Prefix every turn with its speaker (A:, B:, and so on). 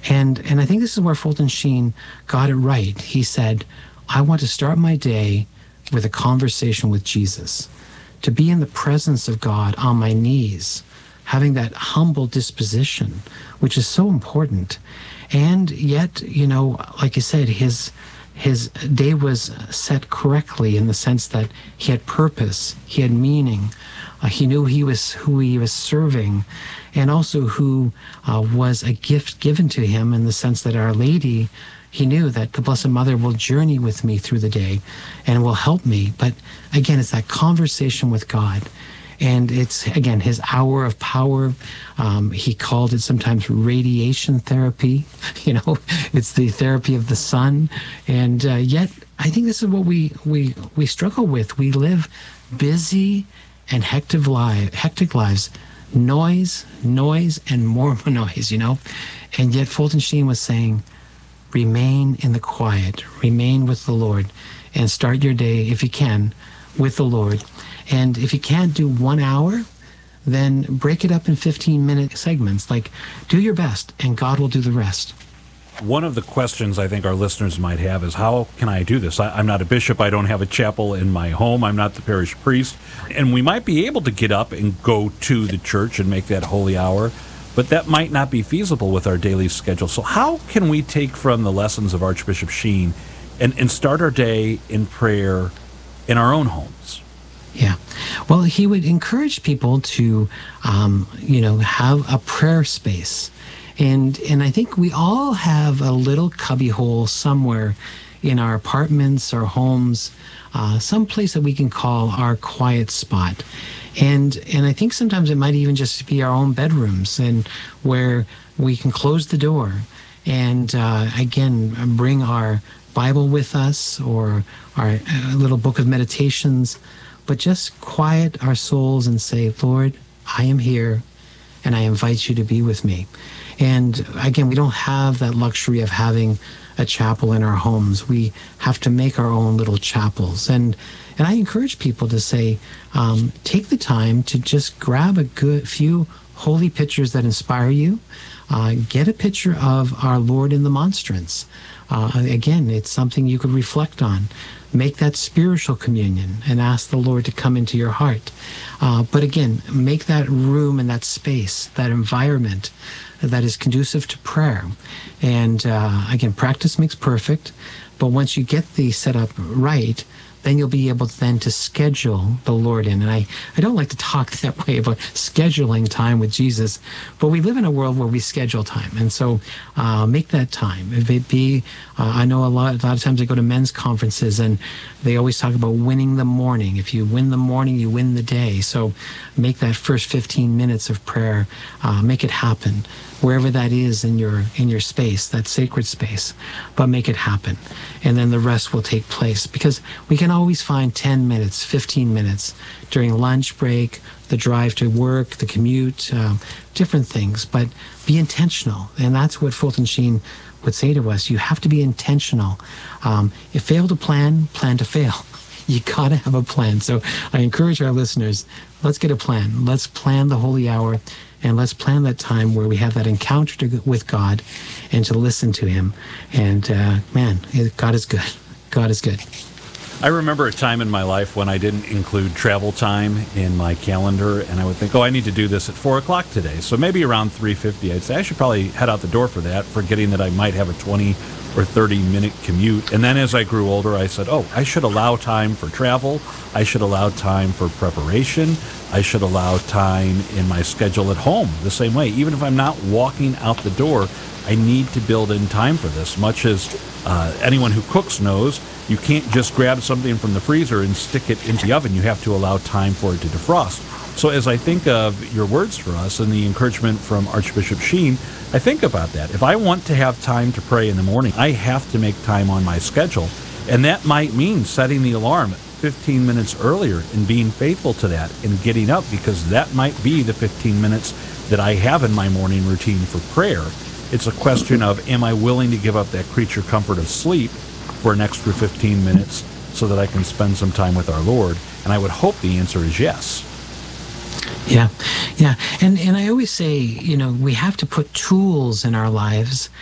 A: And I think this is where Fulton Sheen got it right. He said, I want to start my day with a conversation with Jesus, to be in the presence of God on my knees, having that humble disposition, which is so important. And yet, like you said, his day was set correctly in the sense that he had purpose, he had meaning, he knew who he was serving, and also who was a gift given to him in the sense that Our Lady, he knew that the Blessed Mother will journey with me through the day and will help me. But again, it's that conversation with God. And it's, again, his hour of power. He called it sometimes radiation therapy. It's the therapy of the sun. And yet, I think this is what we struggle with. We live busy and hectic lives. Noise, and more noise, And yet Fulton Sheen was saying, remain in the quiet, remain with the Lord, and start your day, if you can, with the Lord. And if you can't do 1 hour, then break it up in 15-minute segments. Like, do your best, and God will do the rest.
B: One of the questions I think our listeners might have is, how can I do this? I'm not a bishop. I don't have a chapel in my home. I'm not the parish priest. And we might be able to get up and go to the church and make that holy hour, but that might not be feasible with our daily schedule. So how can we take from the lessons of Archbishop Sheen and start our day in prayer in our own homes?
A: Yeah. Well, he would encourage people to, have a prayer space. And I think we all have a little cubbyhole somewhere in our apartments, our homes, some place that we can call our quiet spot. And I think sometimes it might even just be our own bedrooms, and where we can close the door and, again, bring our Bible with us, or our little book of meditations, but just quiet our souls and say, Lord, I am here, and I invite you to be with me. And again, we don't have that luxury of having a chapel in our homes. We have to make our own little chapels. And I encourage people to say, take the time to just grab a good few holy pictures that inspire you. Get a picture of our Lord in the monstrance. Again, it's something you could reflect on. Make that spiritual communion and ask the Lord to come into your heart. But again, make that room and that space, that environment that is conducive to prayer. And again, practice makes perfect. But once you get the setup right, then you'll be able to schedule the Lord in. And I don't like to talk that way about scheduling time with Jesus, but we live in a world where we schedule time. And so make that time. If it be, I know a lot of times I go to men's conferences and they always talk about winning the morning. If you win the morning, you win the day. So make that first 15 minutes of prayer, make it happen. Wherever that is in your space, that sacred space, but make it happen. And then the rest will take place, because we can always find 10 minutes, 15 minutes during lunch break, the drive to work, the commute, different things, but be intentional. And that's what Fulton Sheen would say to us. You have to be intentional. If fail to plan, plan to fail. You got to have a plan. So I encourage our listeners, let's get a plan. Let's plan the holy hour. And let's plan that time where we have that encounter with God and to listen to him. And God is good. God is good.
B: I remember a time in my life when I didn't include travel time in my calendar, and I would think, I need to do this at 4 o'clock today. So maybe around 3:50, I'd say I should probably head out the door for that, forgetting that I might have a 20 or 30-minute commute. And then as I grew older, I said, I should allow time for travel. I should allow time for preparation. I should allow time in my schedule at home the same way. Even if I'm not walking out the door, I need to build in time for this. Much as anyone who cooks knows, you can't just grab something from the freezer and stick it into the oven. You have to allow time for it to defrost. So as I think of your words for us and the encouragement from Archbishop Sheen, I think about that. If I want to have time to pray in the morning, I have to make time on my schedule. And that might mean setting the alarm 15 minutes earlier and being faithful to that and getting up, because that might be the 15 minutes that I have in my morning routine for prayer. It's a question of, am I willing to give up that creature comfort of sleep for an extra 15 minutes so that I can spend some time with our Lord? And I would hope the answer is yes.
A: Yeah. And I always say, we have to put tools in our lives